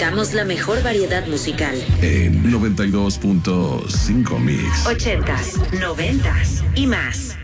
Buscamos la mejor variedad musical. En 92.5 Mix. 80s, 90s y más.